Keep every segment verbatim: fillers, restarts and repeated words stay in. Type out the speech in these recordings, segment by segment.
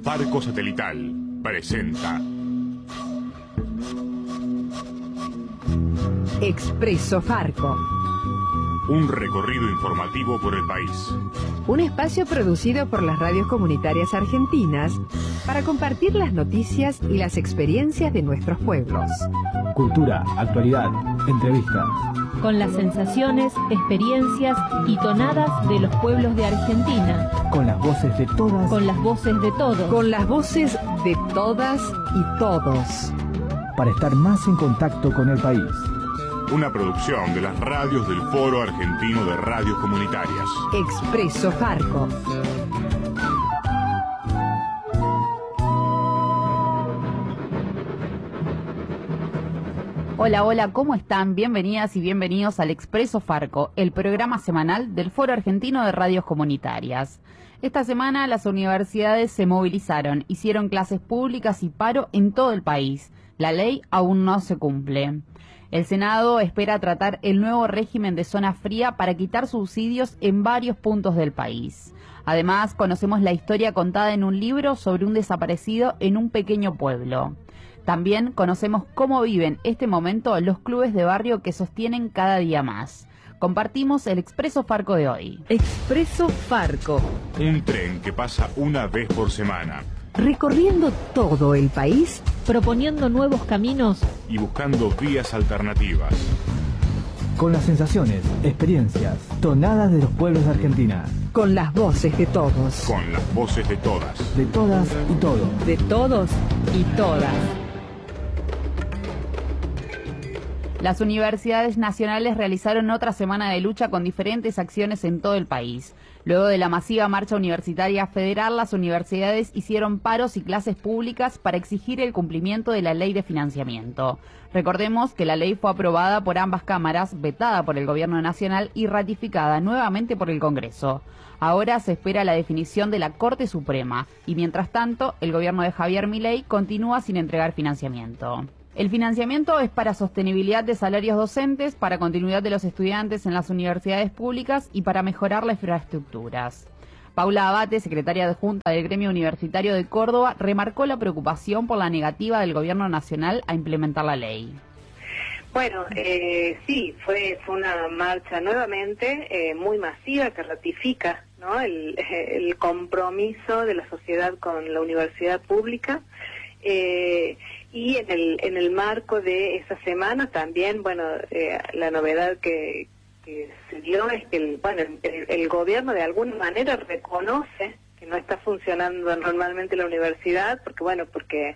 Farco Satelital presenta Expreso Farco. Un recorrido informativo por el país. Un espacio producido por las radios comunitarias argentinas para compartir las noticias y las experiencias de nuestros pueblos. Cultura, actualidad, entrevistas. Con las sensaciones, experiencias y tonadas de los pueblos de Argentina. Con las voces de todas. Con las voces de todos. Con las voces de todas y todos. Para estar más en contacto con el país. Una producción de las radios del Foro Argentino de Radios Comunitarias. Expreso Farco. Hola, hola, ¿cómo están? Bienvenidas y bienvenidos al Expreso Farco, el programa semanal del Foro Argentino de Radios Comunitarias. Esta semana las universidades se movilizaron, hicieron clases públicas y paro en todo el país. La ley aún no se cumple. El Senado espera tratar el nuevo régimen de zona fría para quitar subsidios en varios puntos del país. Además, conocemos la historia contada en un libro sobre un desaparecido en un pequeño pueblo. También conocemos cómo viven este momento los clubes de barrio que sostienen cada día más. Compartimos el Expreso Farco de hoy. Expreso Farco. Un tren que pasa una vez por semana. Recorriendo todo el país, proponiendo nuevos caminos y buscando vías alternativas. Con las sensaciones, experiencias, tonadas de los pueblos de Argentina. Con las voces de todos. Con las voces de todas. De todas y todos. De todos y todas. Las universidades nacionales realizaron otra semana de lucha con diferentes acciones en todo el país. Luego de la masiva marcha universitaria federal, las universidades hicieron paros y clases públicas para exigir el cumplimiento de la ley de financiamiento. Recordemos que la ley fue aprobada por ambas cámaras, vetada por el Gobierno Nacional y ratificada nuevamente por el Congreso. Ahora se espera la definición de la Corte Suprema y, mientras tanto, el gobierno de Javier Milei continúa sin entregar financiamiento. El financiamiento es para sostenibilidad de salarios docentes, para continuidad de los estudiantes en las universidades públicas y para mejorar las infraestructuras. Paula Abate, secretaria adjunta del Gremio Universitario de Córdoba, remarcó la preocupación por la negativa del Gobierno Nacional a implementar la ley. Bueno, eh, sí, fue, fue una marcha nuevamente eh, muy masiva que ratifica, ¿no?, el, el compromiso de la sociedad con la universidad pública. Eh, y en el en el marco de esa semana también, bueno, eh, la novedad que, que se dio es que el, bueno, el, el gobierno de alguna manera reconoce que no está funcionando normalmente la universidad, porque bueno, porque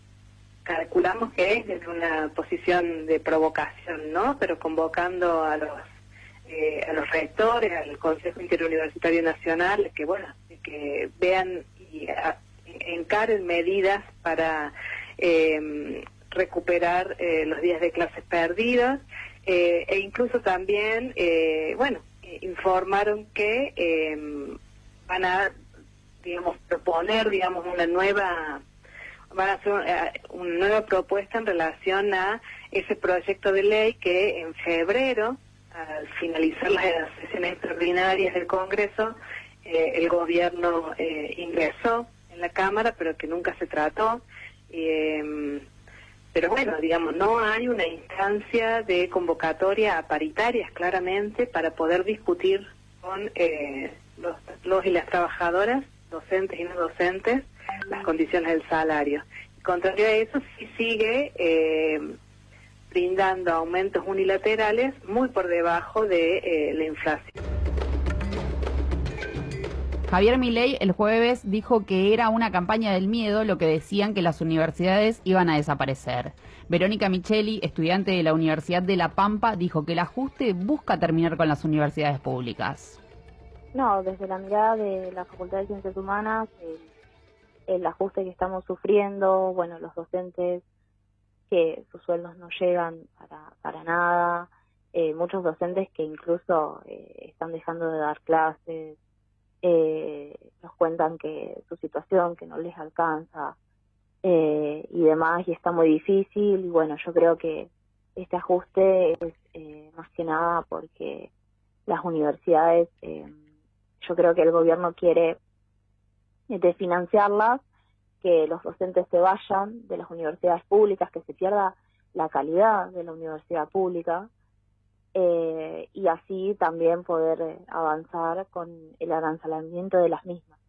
calculamos que es desde una posición de provocación, ¿no?, pero convocando a los eh, a los rectores, al Consejo Interuniversitario Nacional, que bueno, que vean y a, encaren medidas para eh, recuperar eh, los días de clases perdidos, eh, e incluso también, eh, bueno, informaron que eh, van a, digamos, proponer, digamos, una nueva, van a hacer una, una nueva propuesta en relación a ese proyecto de ley que en febrero, al finalizar las sesiones extraordinarias del Congreso, eh, el gobierno eh, ingresó en la Cámara, pero que nunca se trató. Eh, pero bueno, digamos, no hay una instancia de convocatoria a paritarias claramente para poder discutir con eh, los, los y las trabajadoras, docentes y no docentes, las condiciones del salario. Y contrario a eso, sí sigue eh, brindando aumentos unilaterales muy por debajo de eh, la inflación. Javier Milei el jueves dijo que era una campaña del miedo lo que decían que las universidades iban a desaparecer. Verónica Micheli, estudiante de la Universidad de La Pampa, dijo que el ajuste busca terminar con las universidades públicas. No, desde la mirada de la Facultad de Ciencias Humanas, el, el ajuste que estamos sufriendo, bueno, los docentes que sus sueldos no llegan para, para nada, eh, muchos docentes que incluso eh, están dejando de dar clases, Eh, nos cuentan que su situación, que no les alcanza eh, y demás, y está muy difícil. Y bueno, yo creo que este ajuste es eh, más que nada porque las universidades, eh, yo creo que el gobierno quiere eh, desfinanciarlas que los docentes se vayan de las universidades públicas, que se pierda la calidad de la universidad pública, eh, y así también poder eh, avanzar con el arancelamiento de las mismas.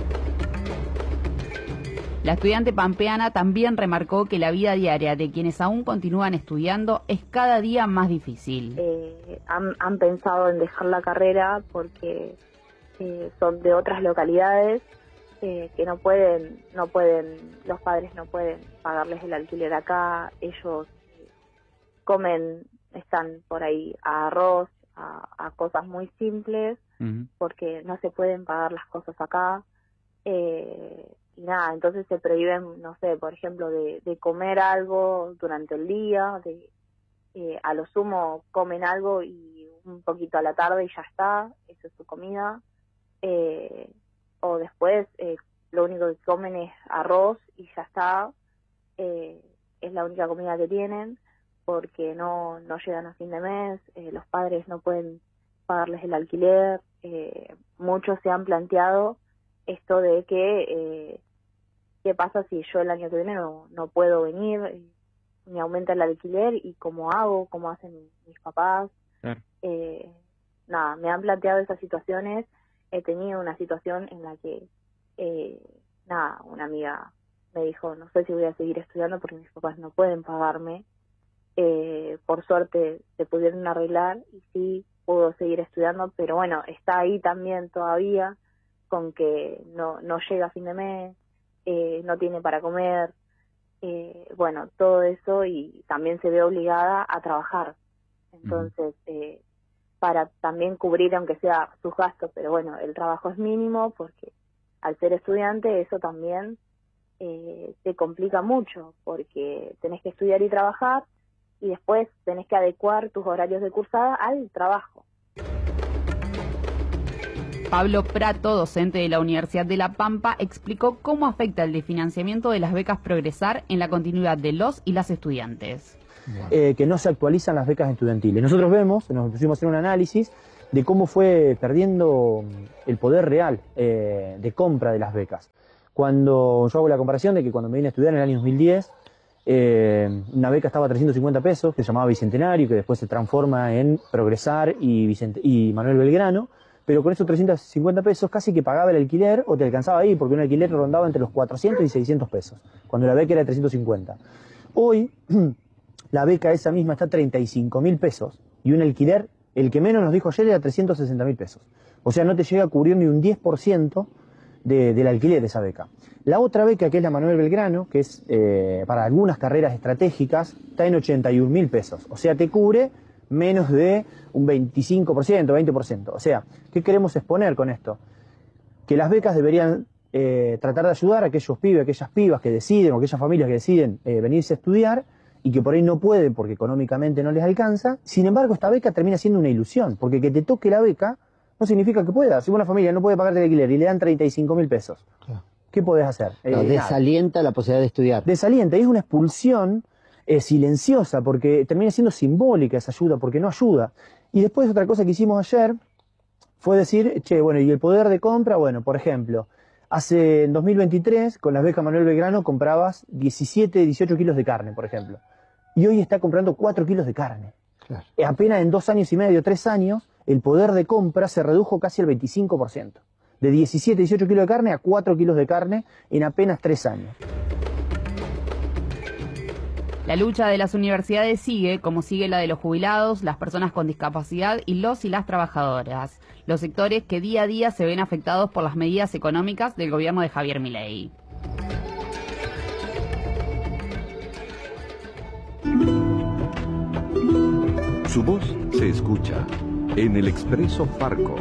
La estudiante pampeana también remarcó que la vida diaria de quienes aún continúan estudiando es cada día más difícil. Eh, han, han pensado en dejar la carrera porque eh, son de otras localidades eh, que no pueden, no pueden, los padres no pueden pagarles el alquiler acá, ellos comen, están por ahí a arroz, a, a cosas muy simples, uh-huh. porque no se pueden pagar las cosas acá. Eh, y nada, entonces se prohíben, no sé, por ejemplo, de, de comer algo durante el día, de eh, a lo sumo comen algo y un poquito a la tarde y ya está, esa es su comida, eh, o después eh, lo único que comen es arroz y ya está, eh, es la única comida que tienen, porque no, no llegan a fin de mes, eh, los padres no pueden pagarles el alquiler, eh, muchos se han planteado esto de que eh, qué pasa si yo el año que viene no, no puedo venir, eh, me aumenta el alquiler y cómo hago, cómo hacen mis papás. Claro. Eh, nada, me han planteado esas situaciones, he tenido una situación en la que, eh, nada, una amiga me dijo, no sé si voy a seguir estudiando porque mis papás no pueden pagarme, eh, por suerte se pudieron arreglar y sí puedo seguir estudiando, pero bueno, está ahí también todavía, con que no, no llega a fin de mes, eh, no tiene para comer, eh, bueno, todo eso, y también se ve obligada a trabajar. Entonces, eh, para también cubrir, aunque sea sus gastos, pero bueno, el trabajo es mínimo porque al ser estudiante eso también eh, te complica mucho, porque tenés que estudiar y trabajar, y después tenés que adecuar tus horarios de cursada al trabajo. Pablo Prato, docente de la Universidad de La Pampa, explicó cómo afecta el desfinanciamiento de las becas Progresar en la continuidad de los y las estudiantes. Eh, que no se actualizan las becas estudiantiles. Nosotros vemos, nos pusimos a hacer un análisis de cómo fue perdiendo el poder real eh, de compra de las becas. Cuando yo hago la comparación de que cuando me vine a estudiar en el año dos mil diez, eh, una beca estaba a trescientos cincuenta pesos, que se llamaba Bicentenario, que después se transforma en Progresar y, Vicente, y Manuel Belgrano, pero con esos trescientos cincuenta pesos casi que pagaba el alquiler o te alcanzaba ahí, porque un alquiler rondaba entre los cuatrocientos y seiscientos pesos, cuando la beca era de trescientos cincuenta. Hoy, la beca esa misma está a treinta y cinco mil pesos y un alquiler, el que menos nos dijo ayer, era trescientos sesenta mil pesos. O sea, no te llega a cubrir ni un diez por ciento de, del alquiler de esa beca. La otra beca, que es la Manuel Belgrano, que es eh, para algunas carreras estratégicas, está en ochenta y un mil pesos. O sea, te cubre menos de un veinticinco por ciento, veinte por ciento. O sea, ¿qué queremos exponer con esto? Que las becas deberían eh, tratar de ayudar a aquellos pibes, aquellas pibas que deciden, o aquellas familias que deciden eh, venirse a estudiar y que por ahí no pueden porque económicamente no les alcanza. Sin embargo, esta beca termina siendo una ilusión, porque que te toque la beca no significa que puedas. Si una familia no puede pagarte el alquiler y le dan treinta y cinco mil pesos, claro, ¿qué podés hacer? No, eh, desalienta nada. La posibilidad de estudiar. Desalienta, y es una expulsión eh, silenciosa, porque termina siendo simbólica esa ayuda, porque no ayuda. Y después otra cosa que hicimos ayer fue decir, che, bueno, y el poder de compra, bueno, por ejemplo, hace en dos mil veintitrés, con las becas Manuel Belgrano, comprabas diecisiete, dieciocho kilos de carne, por ejemplo. Y hoy está comprando cuatro kilos de carne. Claro. Apenas en dos años y medio, tres años, el poder de compra se redujo casi al veinticinco por ciento. De diecisiete, dieciocho kilos de carne a cuatro kilos de carne en apenas tres años. La lucha de las universidades sigue, como sigue la de los jubilados, las personas con discapacidad y los y las trabajadoras, los sectores que día a día se ven afectados por las medidas económicas del gobierno de Javier Milei. Su voz se escucha en el Expreso Farco.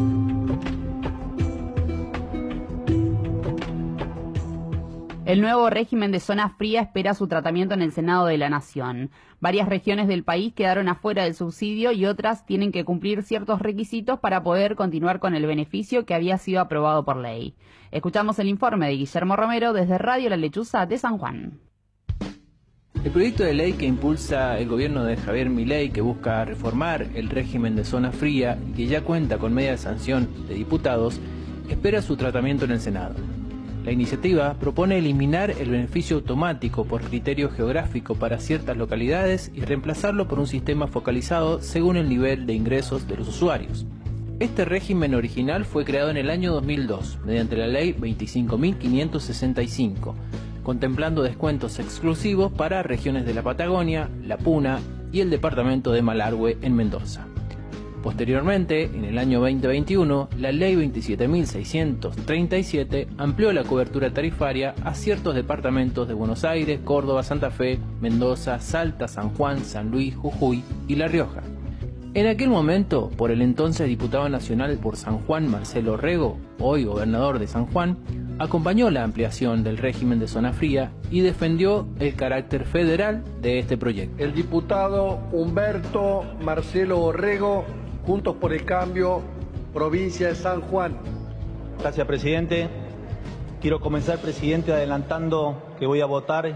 El nuevo régimen de zona fría espera su tratamiento en el Senado de la Nación. Varias regiones del país quedaron afuera del subsidio y otras tienen que cumplir ciertos requisitos para poder continuar con el beneficio que había sido aprobado por ley. Escuchamos el informe de Guillermo Romero desde Radio La Lechuza de San Juan. El proyecto de ley que impulsa el gobierno de Javier Milei, que busca reformar el régimen de zona fría y que ya cuenta con media sanción de diputados, espera su tratamiento en el Senado. La iniciativa propone eliminar el beneficio automático por criterio geográfico para ciertas localidades y reemplazarlo por un sistema focalizado según el nivel de ingresos de los usuarios. Este régimen original fue creado en el año dos mil dos mediante la Ley veinticinco mil quinientos sesenta y cinco, contemplando descuentos exclusivos para regiones de la Patagonia, la Puna y el departamento de Malargüe en Mendoza. Posteriormente, en el año veinte veintiuno, la Ley veintisiete mil seiscientos treinta y siete amplió la cobertura tarifaria a ciertos departamentos de Buenos Aires, Córdoba, Santa Fe, Mendoza, Salta, San Juan, San Luis, Jujuy y La Rioja. En aquel momento, por el entonces diputado nacional por San Juan, Marcelo Rego, hoy gobernador de San Juan, acompañó la ampliación del régimen de zona fría y defendió el carácter federal de este proyecto. El diputado Humberto Marcelo Orrego, Juntos por el Cambio, provincia de San Juan. Gracias, presidente. Quiero comenzar, presidente, adelantando que voy a votar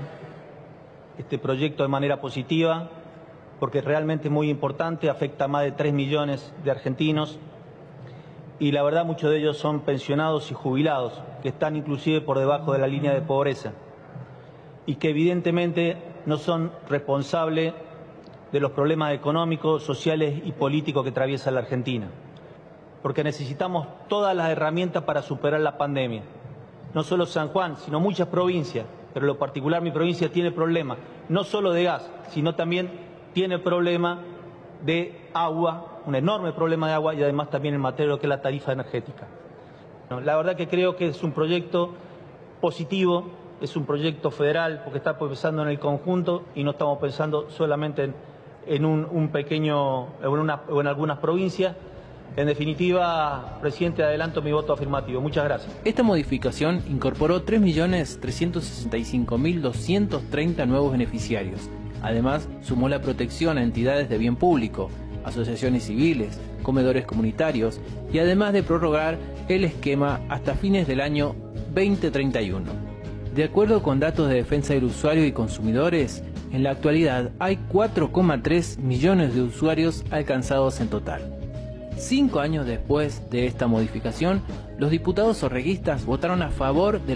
este proyecto de manera positiva, porque realmente es muy importante, afecta a más de tres millones de argentinos y la verdad muchos de ellos son pensionados y jubilados, que están inclusive por debajo de la línea de pobreza y que evidentemente no son responsables de los problemas económicos, sociales y políticos que atraviesa la Argentina. Porque necesitamos todas las herramientas para superar la pandemia. No solo San Juan, sino muchas provincias, pero en lo particular mi provincia tiene problemas, no solo de gas, sino también tiene problema de agua, un enorme problema de agua y además también en materia de lo que es la tarifa energética. La verdad que creo que es un proyecto positivo, es un proyecto federal, porque está pensando en el conjunto y no estamos pensando solamente en, en un, un pequeño, en una, o en algunas provincias. En definitiva, presidente, adelanto mi voto afirmativo. Muchas gracias. Esta modificación incorporó tres millones trescientos sesenta y cinco mil doscientos treinta nuevos beneficiarios. Además, sumó la protección a entidades de bien público, asociaciones civiles, comedores comunitarios y además de prorrogar el esquema hasta fines del año veinte treinta y uno. De acuerdo con datos de Defensa del Usuario y Consumidores, en la actualidad hay cuatro coma tres millones de usuarios alcanzados en total. Cinco años después de esta modificación, los diputados orreguistas votaron a favor de